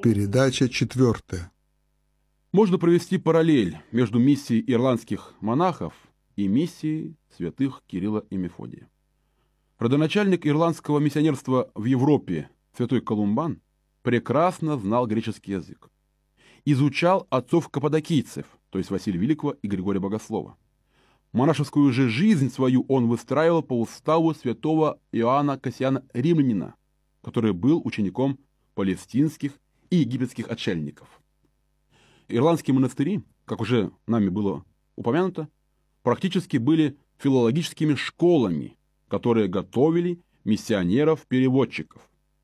Передача 4. Можно провести параллель между миссией ирландских монахов и миссией святых Кирилла и Мефодия. Родоначальник ирландского миссионерства в Европе святой Колумбан прекрасно знал греческий язык. Изучал отцов-каппадокийцев, то есть Василия Великого и Григория Богослова. Монашескую же жизнь свою он выстраивал по уставу святого Иоанна Кассиана Римлянина, который был учеником палестинских и египетских отшельников. Ирландские монастыри, как уже нами было упомянуто, практически были филологическими школами, которые готовили миссионеров-переводчиков.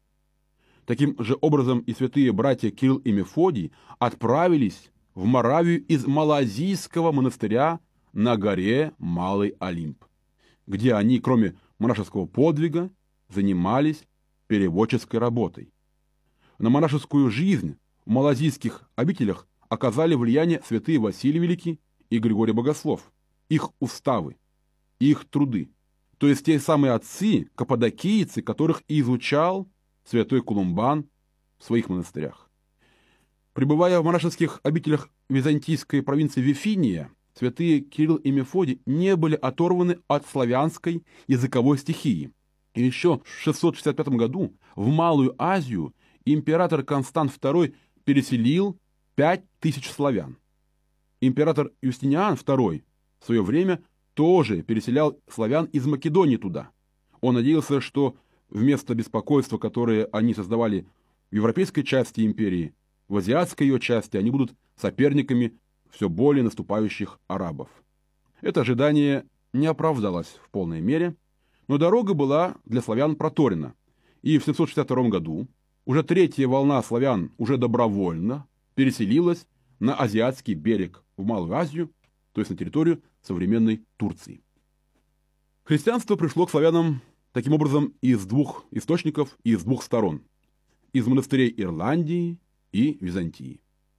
Таким же образом и святые братья Кирилл и Мефодий отправились в Моравию из Малазийского монастыря на горе Малый Олимп, где они, кроме монашеского подвига, занимались переводческой работой. На монашескую жизнь в малазийских обителях оказали влияние святые Василий Великий и Григорий Богослов, их уставы, их труды, то есть те самые отцы, каппадокийцы, которых и изучал святой Колумбан в своих монастырях. Пребывая в монашеских обителях византийской провинции Вифиния, святые Кирилл и Мефодий не были оторваны от славянской языковой стихии. И еще в 665 году в Малую Азию император Констант II переселил 5000 славян. Император Юстиниан II в свое время тоже переселял славян из Македонии туда. Он надеялся, что вместо беспокойства, которое они создавали в европейской части империи, в азиатской ее части они будут соперниками все более наступающих арабов. Это ожидание не оправдалось в полной мере, но дорога была для славян проторена, и в 762 году уже третья волна славян уже добровольно переселилась на азиатский берег, в Малую Азию, то есть на территорию современной Турции. Христианство пришло к славянам таким образом из двух источников и из двух сторон – из монастырей Ирландии и Византии.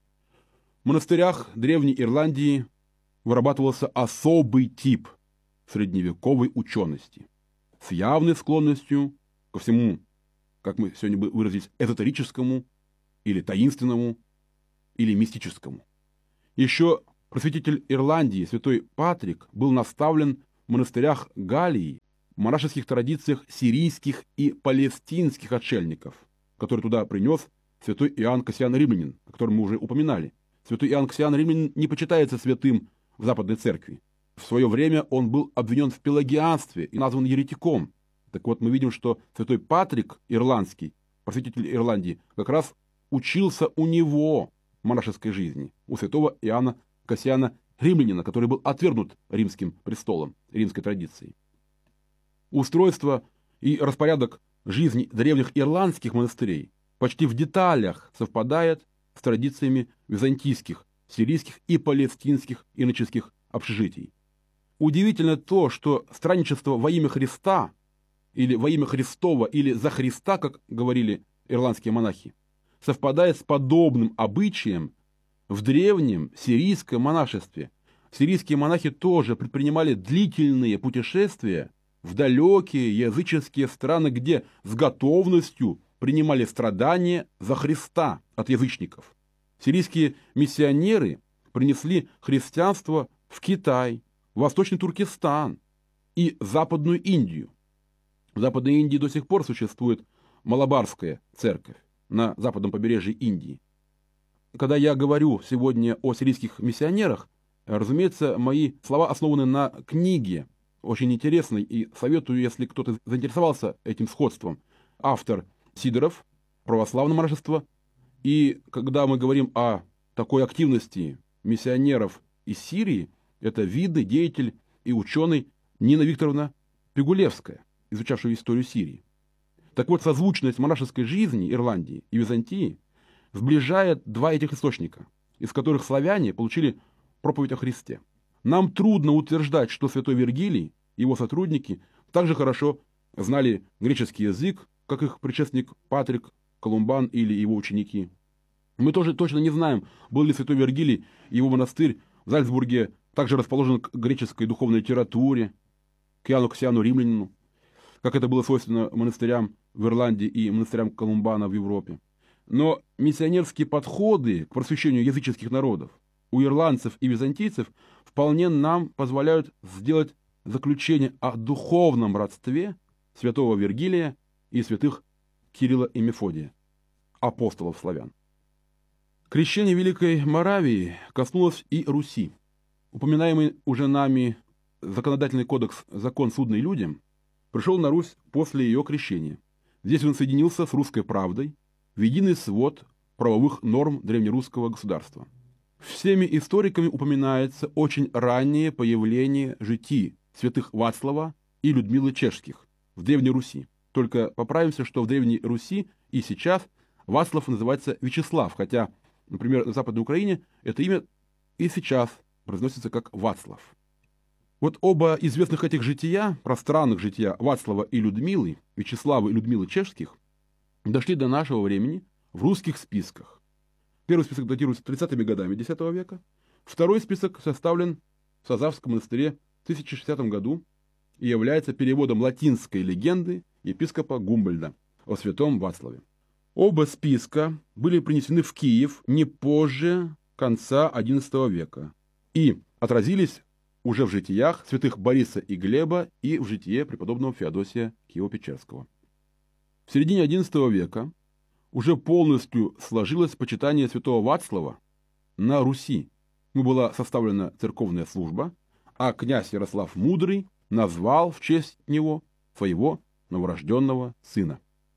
В монастырях Древней Ирландии вырабатывался особый тип средневековой учености с явной склонностью ко всему, как мы сегодня бы выразились, эзотерическому или таинственному или мистическому. Еще просветитель Ирландии, святой Патрик, был наставлен в монастырях Галлии, в монашеских традициях сирийских и палестинских отшельников, который туда принес святой Иоанн Кассиан Римлянин, о котором мы уже упоминали. Святой Иоанн Кассиан Римлянин не почитается святым в Западной Церкви. В свое время он был обвинен в пелагианстве и назван еретиком. Так вот, мы видим, что святой Патрик Ирландский, просветитель Ирландии, как раз учился у него в монашеской жизни, у святого Иоанна Кассиана Римлянина, который был отвергнут римским престолом, римской традицией. Устройство и распорядок жизни древних ирландских монастырей почти в деталях совпадает с традициями византийских, сирийских и палестинских иноческих общежитий. Удивительно то, что странничество во имя Христа, или во имя Христова, или за Христа, как говорили ирландские монахи, совпадает с подобным обычаем в древнем сирийском монашестве. Сирийские монахи тоже предпринимали длительные путешествия в далекие языческие страны, где с готовностью принимали страдания за Христа от язычников. Сирийские миссионеры принесли христианство в Китай, в Восточный Туркестан и Западную Индию. В Западной Индии до сих пор существует Малабарская церковь на западном побережье Индии. Когда я говорю сегодня о сирийских миссионерах, разумеется, мои слова основаны на книге, очень интересной, и советую, если кто-то заинтересовался этим сходством. Автор Сидоров, православное монашество. И когда мы говорим о такой активности миссионеров из Сирии, это видный деятель и ученый Нина Викторовна Пигулевская, изучавшая историю Сирии. Так вот, созвучность монашеской жизни Ирландии и Византии сближает два этих источника, из которых славяне получили проповедь о Христе. Нам трудно утверждать, что святой Вергилий и его сотрудники также хорошо знали греческий язык, как их предшественник Патрик, Колумбан или его ученики. Мы тоже точно не знаем, был ли святой Вергилий и его монастырь в Зальцбурге также расположен к греческой духовной литературе, к Иоанну Кассиану Римлянину, как это было свойственно монастырям в Ирландии и монастырям Колумбана в Европе. Но миссионерские подходы к просвещению языческих народов у ирландцев и византийцев вполне нам позволяют сделать заключение о духовном родстве святого Вергилия и святых Кирилла и Мефодия, апостолов славян. Крещение Великой Моравии коснулось и Руси. Упоминаемый уже нами законодательный кодекс «Закон судный людям» пришел на Русь после ее крещения. Здесь он соединился с русской правдой в единый свод правовых норм древнерусского государства. Всеми историками упоминается очень раннее появление житий святых Вацлава и Людмилы Чешских в Древней Руси. Только поправимся, что в Древней Руси и сейчас Вацлав называется Вячеслав, хотя, например, на Западной Украине это имя и сейчас произносится как Вацлав. Вот оба известных этих жития, пространных жития Вацлава и Людмилы, Вячеслава и Людмилы Чешских, дошли до нашего времени в русских списках. Первый список датируется 30-ми годами X века, второй список составлен в Сазавском монастыре в 1060 году и является переводом латинской легенды епископа Гумбольда о святом Вацлаве. Оба списка были принесены в Киев не позже конца XI века и отразились уже в житиях святых Бориса и Глеба и в житие преподобного Феодосия Киево-Печерского. В середине XI века уже полностью сложилось почитание святого Вацлава на Руси. Была составлена церковная служба, а князь Ярослав Мудрый назвал в честь него своего новорожденного сына.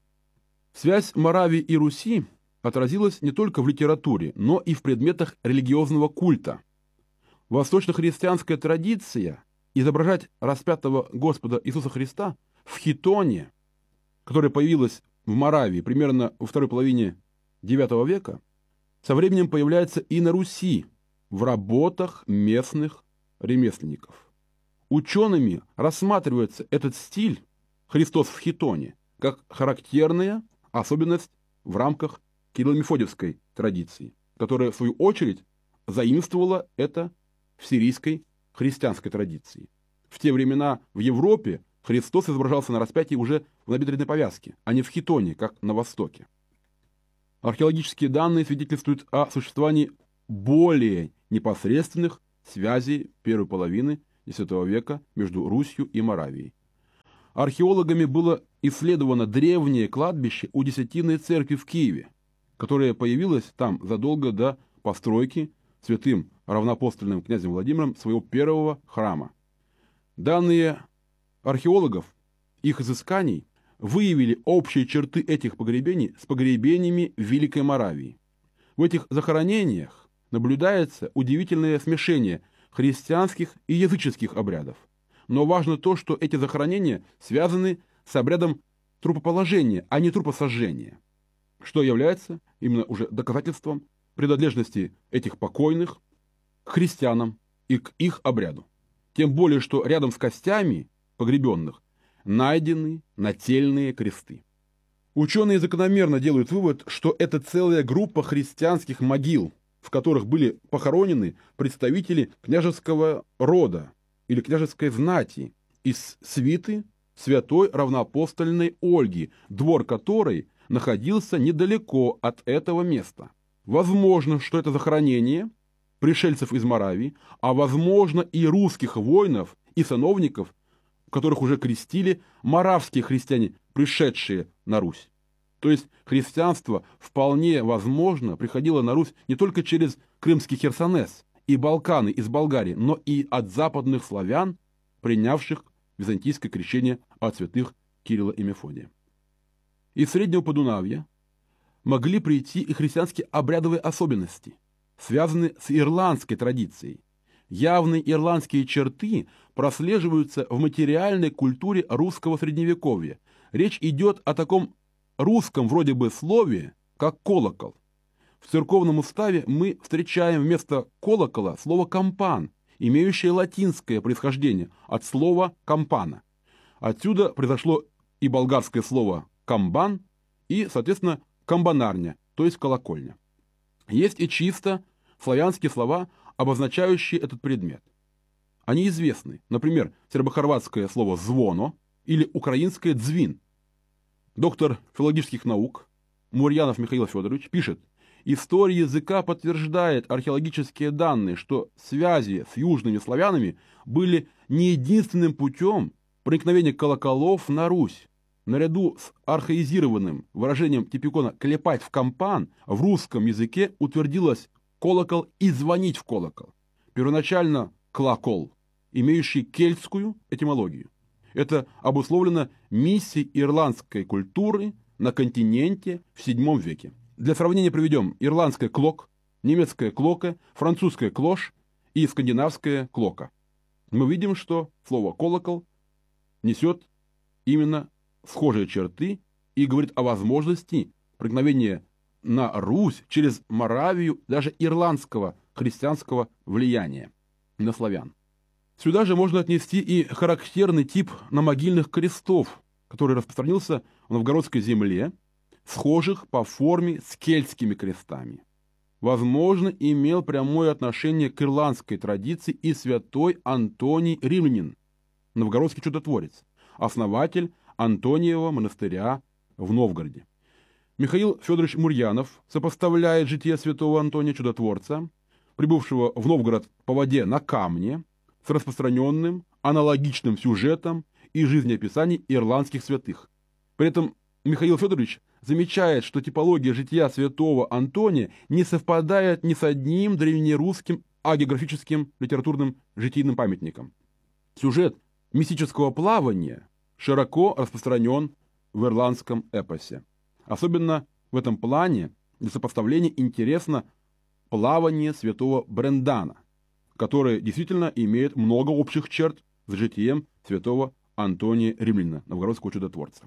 Связь Моравии и Руси отразилась не только в литературе, но и в предметах религиозного культа. Восточно-христианская традиция изображать распятого Господа Иисуса Христа в хитоне, которая появилась в Моравии примерно во второй половине IX века, со временем появляется и на Руси в работах местных ремесленников. Учеными рассматривается этот стиль «Христос в хитоне» как характерная особенность в рамках Кирилло-Мефодиевской традиции, которая, в свою очередь, заимствовала это в сирийской христианской традиции. В те времена в Европе Христос изображался на распятии уже в набедренной повязке, а не в хитоне, как на Востоке. Археологические данные свидетельствуют о существовании более непосредственных связей первой половины X века между Русью и Моравией. Археологами было исследовано древнее кладбище у Десятинной церкви в Киеве, которое появилось там задолго до постройки святым равноапостольным князем Владимиром своего первого храма. Данные археологов, их изысканий, выявили общие черты этих погребений с погребениями в Великой Моравии. В этих захоронениях наблюдается удивительное смешение христианских и языческих обрядов. Но важно то, что эти захоронения связаны с обрядом трупоположения, а не трупосожжения, что является именно уже доказательством принадлежности этих покойных к христианам и к их обряду. Тем более, что рядом с костями погребенных найдены нательные кресты. Ученые закономерно делают вывод, что это целая группа христианских могил, в которых были похоронены представители княжеского рода или княжеской знати из свиты святой равноапостольной Ольги, двор которой находился недалеко от этого места. Возможно, что это захоронение пришельцев из Моравии, а возможно и русских воинов и сановников, которых уже крестили моравские христиане, пришедшие на Русь. То есть христианство вполне возможно приходило на Русь не только через Крымский Херсонес и Балканы из Болгарии, но и от западных славян, принявших византийское крещение от святых Кирилла и Мефодия. Из Среднего Подунавья могли прийти и христианские обрядовые особенности, связанные с ирландской традицией. Явные ирландские черты прослеживаются в материальной культуре русского средневековья. Речь идет о таком русском вроде бы слове, как колокол. В церковном уставе мы встречаем вместо колокола слово «кампан», имеющее латинское происхождение от слова «кампана». Отсюда произошло и болгарское слово «камбан» и, соответственно, «камбанарня», то есть колокольня. Есть и чисто славянские слова, обозначающие этот предмет. Они известны. Например, сербо-хорватское слово «звоно» или украинское «дзвин». Доктор филологических наук, Мурьянов Михаил Федорович пишет: «История языка подтверждает археологические данные, что связи с южными славянами были не единственным путем проникновения колоколов на Русь. Наряду с архаизированным выражением типикона «клепать в кампан» в русском языке утвердилось колокол и звонить в колокол. Первоначально клакол, имеющий кельтскую этимологию. Это обусловлено миссией ирландской культуры на континенте в VII веке. Для сравнения приведем ирландское клок, немецкое клоке, французское клош и скандинавское клока. Мы видим, что слово «колокол» несет именно схожие черты и говорит о возможности проникновения на Русь через Моравию даже ирландского христианского влияния на славян. Сюда же можно отнести и характерный тип намогильных крестов, который распространился в новгородской земле, схожих по форме с кельтскими крестами. Возможно, имел прямое отношение к ирландской традиции и святой Антоний Римлянин, новгородский чудотворец, основатель Антониева монастыря в Новгороде. Михаил Федорович Мурьянов сопоставляет житие святого Антония Чудотворца, прибывшего в Новгород по воде на камне, с распространенным аналогичным сюжетом и жизнеописанием ирландских святых. При этом Михаил Федорович замечает, что типология жития святого Антония не совпадает ни с одним древнерусским агеографическим литературным житийным памятником. Сюжет мистического плавания широко распространен в ирландском эпосе. Особенно в этом плане для сопоставления интересно плавание святого Брендана, которое действительно имеет много общих черт с житием святого Антония Римлянина, новгородского чудотворца.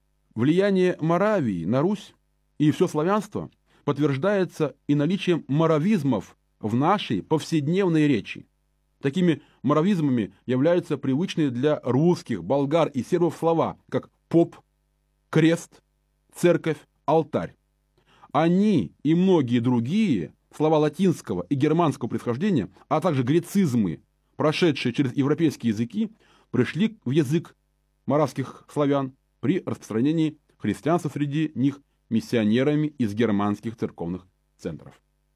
Влияние Моравии на Русь и все славянство подтверждается и наличием моравизмов в нашей повседневной речи. Такими моравизмами являются привычные для русских, болгар и сербов слова, как поп, крест, церковь, алтарь. Они и многие другие слова латинского и германского происхождения, а также грецизмы, прошедшие через европейские языки, пришли в язык моравских славян при распространении христианства среди них миссионерами из германских церковных центров.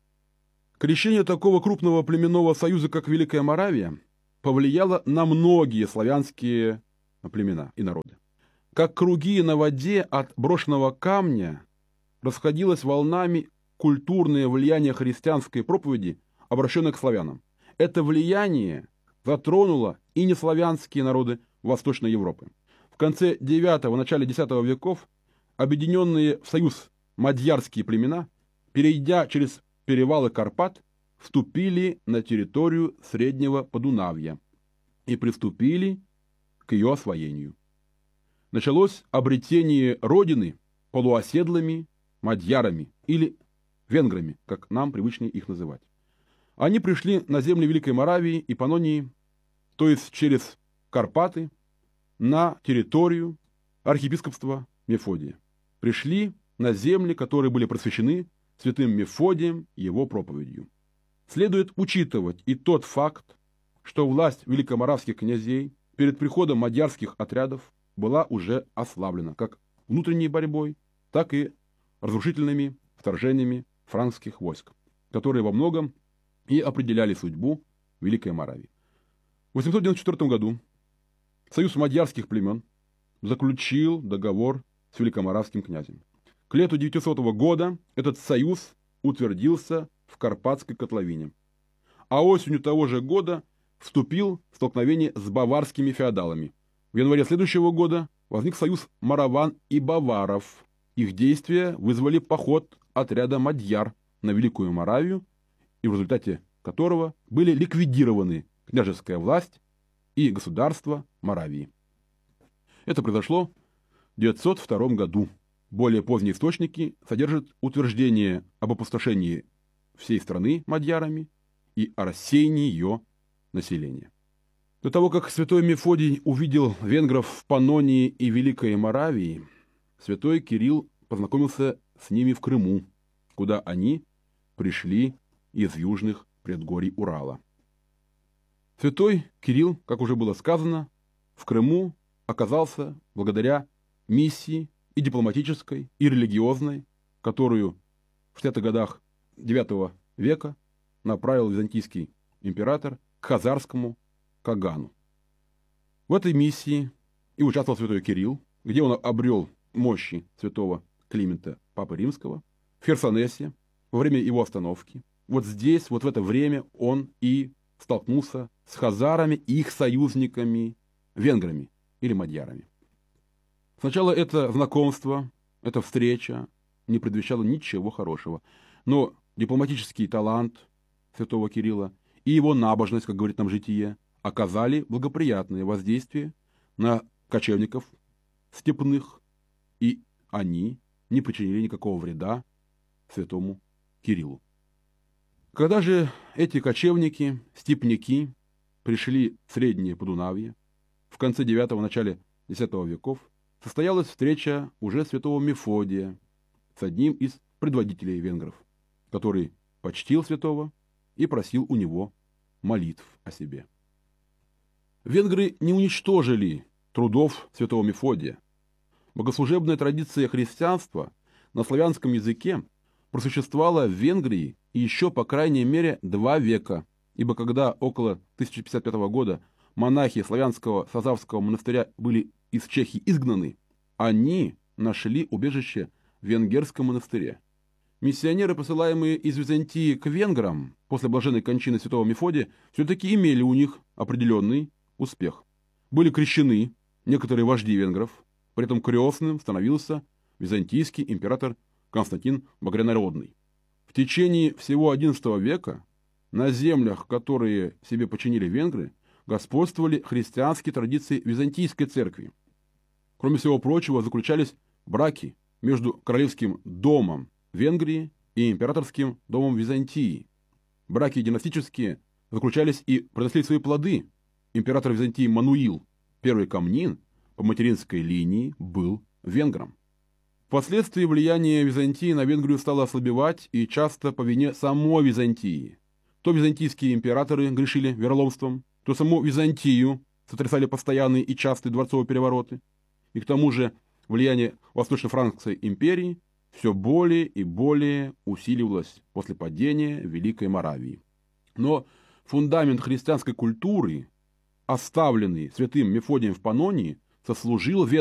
Крещение такого крупного племенного союза, как Великая Моравия, повлияло на многие славянские племена и народы. Как круги на воде от брошенного камня расходилось волнами культурное влияние христианской проповеди, обращенной к славянам. Это влияние затронуло и неславянские народы Восточной Европы. В конце IX – начале X веков объединенные в союз мадьярские племена, перейдя через перевалы Карпат, вступили на территорию Среднего Подунавья и приступили к ее освоению. Началось обретение родины полуоседлыми мадьярами или венграми, как нам привычнее их называть. Они пришли на земли Великой Моравии и Панонии, то есть через Карпаты, на территорию архиепископства Мефодия. Пришли на земли, которые были просвещены святым Мефодием и его проповедью. Следует учитывать и тот факт, что власть великоморавских князей перед приходом мадьярских отрядов была уже ослаблена как внутренней борьбой, так и разрушительными вторжениями франкских войск, которые во многом и определяли судьбу Великой Моравии. В 894 году союз мадьярских племен заключил договор с великоморавским князем. К лету 900 года этот союз утвердился в Карпатской котловине, а осенью того же года вступил в столкновение с баварскими феодалами. В январе следующего года возник союз мораван и баваров. Их действия вызвали поход отряда мадьяр на Великую Моравию, и в результате которого были ликвидированы княжеская власть и государство Моравии. Это произошло в 902 году. Более поздние источники содержат утверждение об опустошении всей страны мадьярами и о рассеянии ее населения. До того, как святой Мефодий увидел венгров в Панонии и Великой Моравии, святой Кирилл познакомился с ними в Крыму, куда они пришли из южных предгорий Урала. Святой Кирилл, как уже было сказано, в Крыму оказался благодаря миссии и дипломатической, и религиозной, которую в 60-х годах IX века направил византийский император к хазарскому Кагану. В этой миссии и участвовал святой Кирилл, где он обрел мощи святого Климента Папы Римского, в Херсонесе, во время его остановки. Вот здесь, вот в это время он и столкнулся с хазарами и их союзниками, венграми или мадьярами. Сначала это знакомство, эта встреча не предвещала ничего хорошего, но дипломатический талант святого Кирилла и его набожность, как говорит нам житие, оказали благоприятное воздействие на кочевников степных, и они не причинили никакого вреда святому Кириллу. Когда же эти кочевники, степняки, пришли в Среднее Подунавье, в конце IX – начале X веков, состоялась встреча уже святого Мефодия с одним из предводителей венгров, который почтил святого и просил у него молитв о себе. Венгры не уничтожили трудов святого Мефодия. Богослужебная традиция христианства на славянском языке просуществовала в Венгрии еще, по крайней мере, 2 века, ибо когда около 1055 года монахи славянского Сазавского монастыря были из Чехии изгнаны, они нашли убежище в венгерском монастыре. Миссионеры, посылаемые из Византии к венграм после блаженной кончины святого Мефодия, все-таки имели у них определенный успех. Были крещены некоторые вожди венгров, при этом крестным становился византийский император Константин Багрянародный. В течение всего XI века на землях, которые себе подчинили венгры, господствовали христианские традиции византийской церкви. Кроме всего прочего, заключались браки между королевским домом Венгрии и императорским домом Византии. Браки династические заключались и принесли свои плоды. Император Византии Мануил I Комнин по материнской линии был венгром. Впоследствии влияние Византии на Венгрию стало ослабевать, и часто по вине самой Византии. То византийские императоры грешили вероломством, то саму Византию сотрясали постоянные и частые дворцовые перевороты. И к тому же влияние Восточно-Франкской империи все более и более усиливалось после падения Великой Моравии. Но фундамент христианской культуры, оставленный святым Мефодием в Паннонии, сослужил